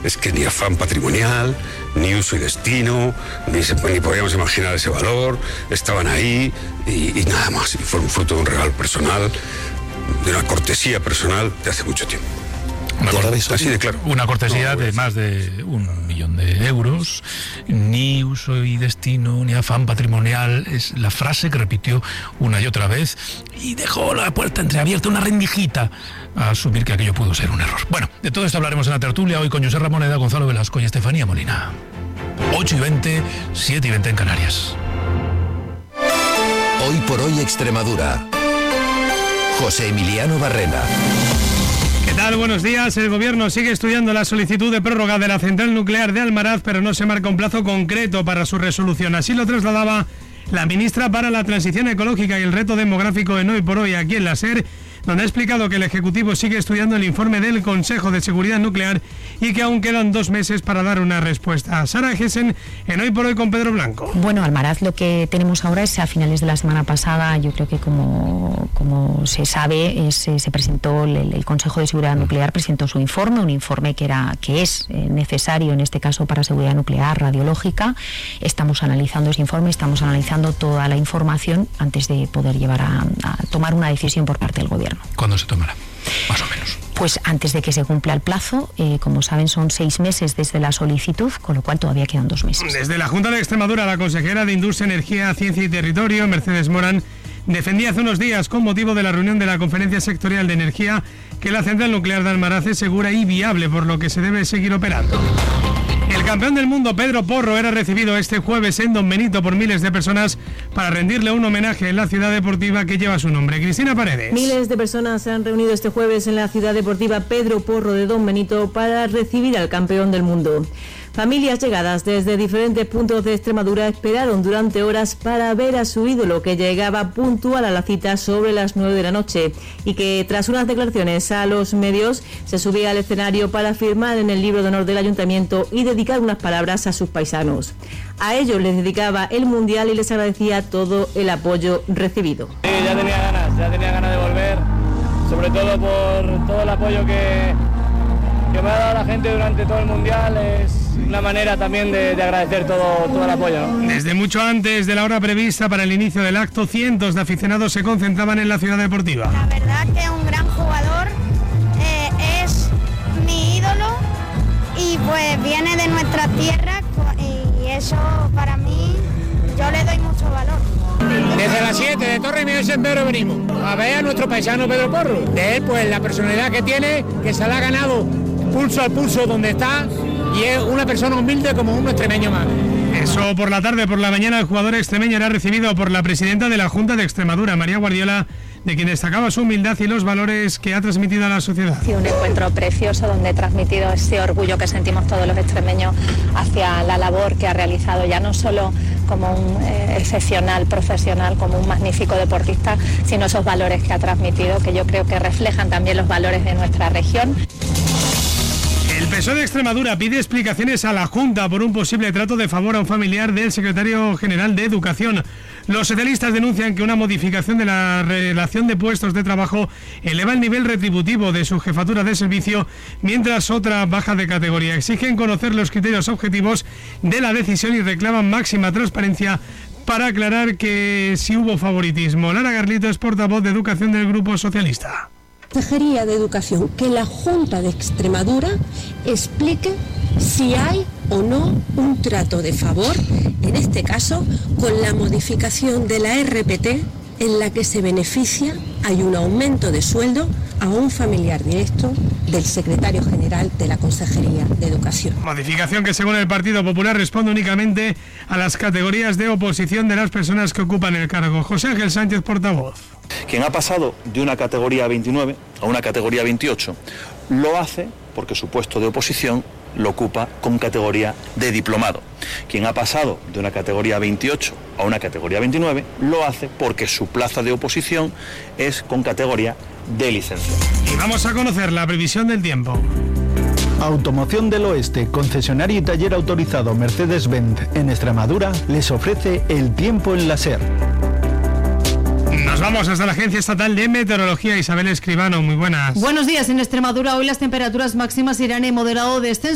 es que ni afán patrimonial, ni uso y destino, ni podíamos imaginar ese valor, estaban ahí y nada más, y fueron fruto de un regalo personal, de una cortesía personal de hace mucho tiempo. Así de claro. Una cortesía de más de 1 millón de euros, ni uso y destino, ni afán patrimonial, es la frase que repitió una y otra vez y dejó la puerta entreabierta, una rendijita a asumir que aquello pudo ser un error. Bueno, de todo esto hablaremos en la tertulia hoy con José Ramoneda, Gonzalo Velasco y Estefanía Molina. 8:20, 7:20 en Canarias. Hoy por hoy Extremadura. José Emiliano Barrena. ¿Qué tal? Buenos días. El Gobierno sigue estudiando la solicitud de prórroga de la central nuclear de Almaraz, pero no se marca un plazo concreto para su resolución. Así lo trasladaba la ministra para la Transición Ecológica y el Reto Demográfico en Hoy por Hoy, aquí en la SER, donde ha explicado que el Ejecutivo sigue estudiando el informe del Consejo de Seguridad Nuclear y que aún quedan 2 meses para dar una respuesta. Sara Gessen, en Hoy por Hoy con Pedro Blanco. Bueno, Almaraz lo que tenemos ahora es a finales de la semana pasada, yo creo que como se sabe, se presentó el Consejo de Seguridad Nuclear, presentó su informe, un informe que es necesario en este caso para seguridad nuclear, radiológica. Estamos analizando ese informe, estamos analizando toda la información antes de poder llevar a tomar una decisión por parte del Gobierno. ¿Cuándo se tomará? Más o menos. Pues antes de que se cumpla el plazo, como saben son 6 meses desde la solicitud, con lo cual todavía quedan 2 meses. Desde la Junta de Extremadura, la consejera de Industria, Energía, Ciencia y Territorio, Mercedes Morán, defendía hace unos días, con motivo de la reunión de la Conferencia Sectorial de Energía, que la central nuclear de Almaraz es segura y viable, por lo que se debe seguir operando. El campeón del mundo, Pedro Porro, era recibido este jueves en Don Benito por miles de personas para rendirle un homenaje en la ciudad deportiva que lleva su nombre. Cristina Paredes. Miles de personas se han reunido este jueves en la ciudad deportiva Pedro Porro de Don Benito para recibir al campeón del mundo. Familias llegadas desde diferentes puntos de Extremadura esperaron durante horas para ver a su ídolo, que llegaba puntual a la cita sobre las 9 de la noche y que tras unas declaraciones a los medios se subía al escenario para firmar en el libro de honor del ayuntamiento y dedicar unas palabras a sus paisanos. A ellos les dedicaba el Mundial y les agradecía todo el apoyo recibido. Sí, ya tenía ganas de volver, sobre todo por todo el apoyo que me ha dado la gente durante todo el Mundial. Es una manera también de agradecer todo el apoyo, ¿no? Desde mucho antes de la hora prevista para el inicio del acto, cientos de aficionados se concentraban en la ciudad deportiva. La verdad que es un gran jugador, es mi ídolo y pues viene de nuestra tierra y eso para mí, yo le doy mucho valor. Desde las 7 de Torre Miguel Sendero venimos a ver a nuestro paisano Pedro Porro. De él, pues la personalidad que tiene, que se la ha ganado pulso al pulso donde está, y es una persona humilde como un extremeño más. Eso por la tarde. Por la mañana el jugador extremeño era recibido por la presidenta de la Junta de Extremadura, María Guardiola, de quien destacaba su humildad y los valores que ha transmitido a la sociedad. Sí, un encuentro precioso donde he transmitido ese orgullo que sentimos todos los extremeños hacia la labor que ha realizado, ya no solo como un excepcional profesional, como un magnífico deportista, sino esos valores que ha transmitido, que yo creo que reflejan también los valores de nuestra región. El PSOE de Extremadura pide explicaciones a la Junta por un posible trato de favor a un familiar del secretario general de Educación. Los socialistas denuncian que una modificación de la relación de puestos de trabajo eleva el nivel retributivo de su jefatura de servicio, mientras otra baja de categoría. Exigen conocer los criterios objetivos de la decisión y reclaman máxima transparencia para aclarar que si hubo favoritismo. Lara Garlito es portavoz de Educación del Grupo Socialista. Consejería de Educación, que la Junta de Extremadura explique si hay o no un trato de favor, en este caso con la modificación de la RPT, en la que se beneficia, hay un aumento de sueldo a un familiar directo del secretario general de la Consejería de Educación. Modificación que según el Partido Popular responde únicamente a las categorías de oposición de las personas que ocupan el cargo. José Ángel Sánchez, portavoz. Quien ha pasado de una categoría 29 a una categoría 28 lo hace porque su puesto de oposición lo ocupa con categoría de diplomado. Quien ha pasado de una categoría 28 a una categoría 29 lo hace porque su plaza de oposición es con categoría de licenciado. Y vamos a conocer la previsión del tiempo. Automoción del Oeste, concesionario y taller autorizado Mercedes-Benz en Extremadura, les ofrece el tiempo en la SER. Nos vamos hasta la Agencia Estatal de Meteorología. Isabel Escribano, muy buenas. Buenos días. En Extremadura hoy las temperaturas máximas irán en moderado descenso.